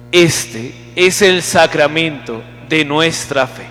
Este es el sacramento de nuestra fe.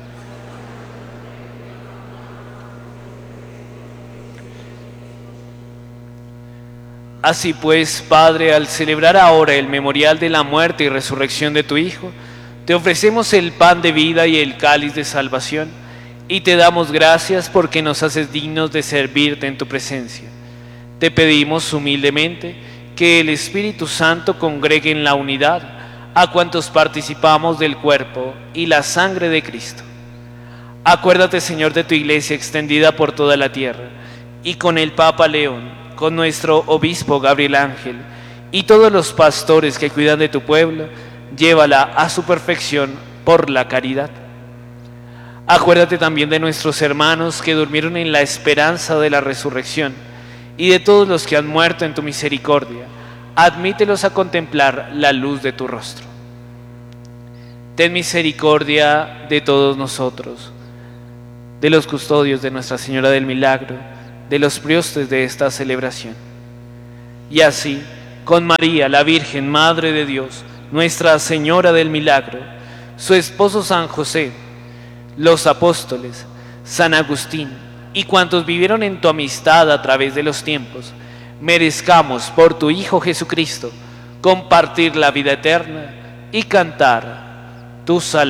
Así pues, Padre, al celebrar ahora el memorial de la muerte y resurrección de tu Hijo, te ofrecemos el pan de vida y el cáliz de salvación, y te damos gracias porque nos haces dignos de servirte en tu presencia. Te pedimos humildemente que el Espíritu Santo congregue en la unidad a cuantos participamos del cuerpo y la sangre de Cristo. Acuérdate, Señor, de tu Iglesia extendida por toda la tierra, y con el Papa León, con nuestro obispo Gabriel Ángel y todos los pastores que cuidan de tu pueblo, llévala a su perfección por la caridad. Acuérdate también de nuestros hermanos que durmieron en la esperanza de la resurrección y de todos los que han muerto en tu misericordia. Admítelos a contemplar la luz de tu rostro. Ten misericordia de todos nosotros, de los custodios de Nuestra Señora del Milagro, de los priostes de esta celebración. Y así, con María, la Virgen, Madre de Dios, Nuestra Señora del Milagro, su esposo San José, los apóstoles, San Agustín y cuantos vivieron en tu amistad a través de los tiempos, merezcamos por tu Hijo Jesucristo compartir la vida eterna y cantar tus alabanzas.